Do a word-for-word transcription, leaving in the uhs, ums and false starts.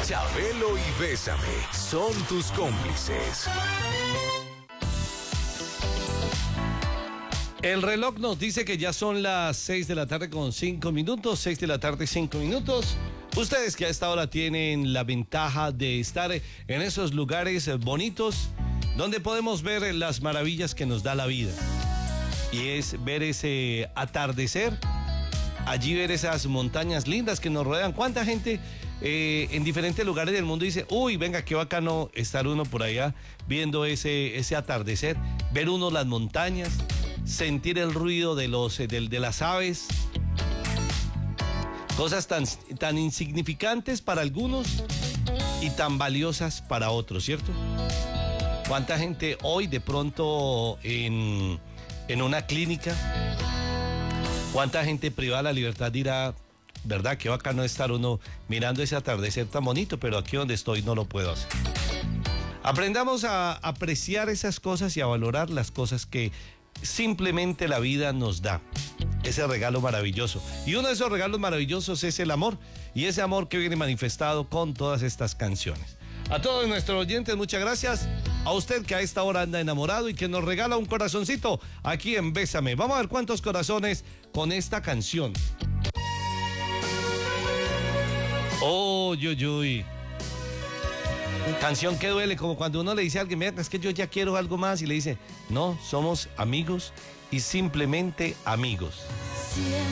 Chabelo y Bésame son tus cómplices. El reloj nos dice que ya son las seis de la tarde con cinco minutos, seis de la tarde cinco minutos. Ustedes que a esta hora tienen la ventaja de estar en esos lugares bonitos donde podemos ver las maravillas que nos da la vida. Y es ver ese atardecer, allí ver esas montañas lindas que nos rodean. ¿Cuánta gente eh, en diferentes lugares del mundo dice, uy, venga, qué bacano estar uno por allá viendo ese, ese atardecer, ver uno las montañas, sentir el ruido de, los, de, de las aves, cosas tan, tan insignificantes para algunos y tan valiosas para otros, ¿cierto? ¿Cuánta gente hoy de pronto en, en una clínica, cuánta gente privada de la libertad dirá, verdad, qué bacano estar uno mirando ese atardecer tan bonito, pero aquí donde estoy no lo puedo hacer? Aprendamos a apreciar esas cosas y a valorar las cosas que simplemente la vida nos da, ese regalo maravilloso. Y uno de esos regalos maravillosos es el amor, y ese amor que viene manifestado con todas estas canciones. A todos nuestros oyentes, muchas gracias. A usted que a esta hora anda enamorado y que nos regala un corazoncito aquí en Bésame. Vamos a ver cuántos corazones con esta canción. Oh, uy, uy. Canción que duele, como cuando uno le dice a alguien, mira, es que yo ya quiero algo más, y le dice, no, somos amigos y simplemente amigos.